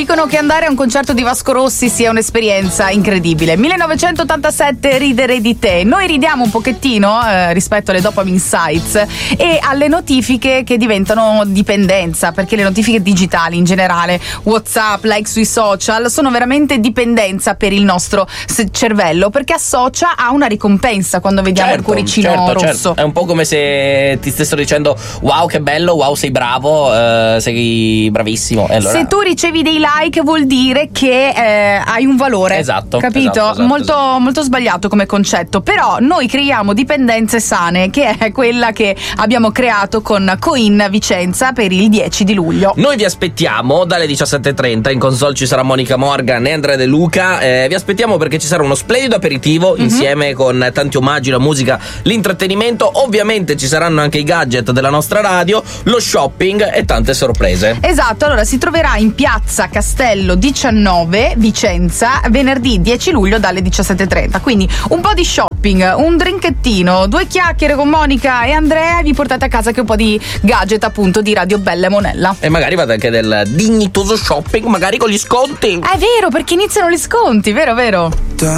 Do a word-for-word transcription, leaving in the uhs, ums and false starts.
Dicono che andare a un concerto di Vasco Rossi sia un'esperienza incredibile. millenovecentottantasette, ridere di te. Noi ridiamo un pochettino eh, rispetto alle dopamine sites e alle notifiche che diventano dipendenza, perché le notifiche digitali in generale, WhatsApp, like sui social, sono veramente dipendenza per il nostro cervello, perché associa a una ricompensa quando vediamo certo, il cuoricino certo, rosso. Certo. È un po' come se ti stessero dicendo wow che bello, wow sei bravo, eh, sei bravissimo. E allora... Se tu ricevi dei like vuol dire che eh, hai un valore. Esatto. Capito? Esatto, esatto, molto, esatto. molto sbagliato come concetto. Però noi creiamo dipendenze sane, che è quella che abbiamo creato con Coin Vicenza per il dieci di luglio. Noi vi aspettiamo dalle diciassette e trenta. In console ci sarà Monica Morgan e Andrea De Luca. eh, Vi aspettiamo perché ci sarà uno splendido aperitivo mm-hmm. insieme con tanti omaggi, la musica, l'intrattenimento. Ovviamente ci saranno anche i gadget della nostra radio, lo shopping e tante sorprese. Esatto, allora si troverà in piazza Castello diciannove Vicenza venerdì dieci luglio dalle diciassette e trenta. Quindi un po' di shopping, un drinkettino, due chiacchiere con Monica e Andrea e vi portate a casa che un po' di gadget appunto di Radio Bella e Monella. E magari fate anche del dignitoso shopping, magari con gli sconti. È vero, perché iniziano gli sconti, vero vero?